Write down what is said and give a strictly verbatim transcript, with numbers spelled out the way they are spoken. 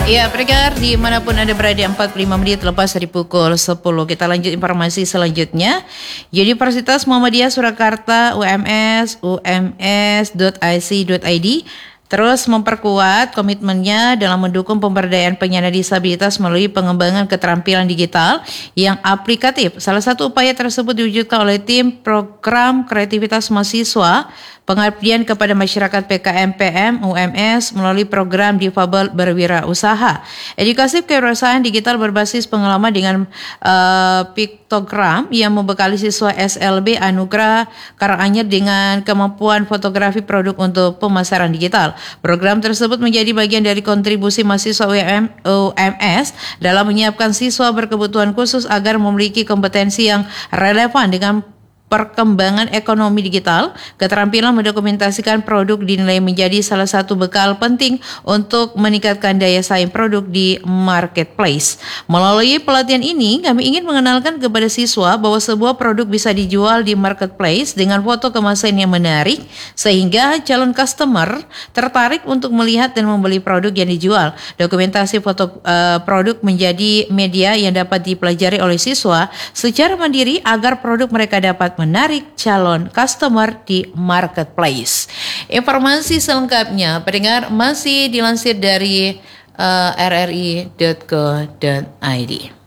Ya, pendengar dimanapun Anda berada, empat puluh lima menit lepas dari pukul sepuluh. Kita lanjut informasi selanjutnya. Universitas Muhammadiyah Surakarta U M S u m s dot i c dot i d terus memperkuat komitmennya dalam mendukung pemberdayaan penyandang disabilitas melalui pengembangan keterampilan digital yang aplikatif. Salah satu upaya tersebut diwujudkan oleh tim program kreativitas mahasiswa pengabdian kepada masyarakat P K M P M U M S melalui program Difabel Berwirausaha. Edukasi kewirausahaan digital berbasis pengalaman dengan uh, piktogram yang membekali siswa S L B Anugerah Karanganyar dengan kemampuan fotografi produk untuk pemasaran digital. Program tersebut menjadi bagian dari kontribusi mahasiswa U M S dalam menyiapkan siswa berkebutuhan khusus agar memiliki kompetensi yang relevan dengan perkembangan ekonomi digital. Keterampilan mendokumentasikan produk dinilai menjadi salah satu bekal penting untuk meningkatkan daya saing produk di marketplace. Melalui pelatihan ini, kami ingin mengenalkan kepada siswa bahwa sebuah produk bisa dijual di marketplace dengan foto kemasan yang menarik, sehingga calon customer tertarik untuk melihat dan membeli produk yang dijual. Dokumentasi foto uh, produk menjadi media yang dapat dipelajari oleh siswa secara mandiri agar produk mereka dapat menarik calon customer di marketplace. Informasi selengkapnya pendengar masih dilansir dari uh, r r i dot co dot i d.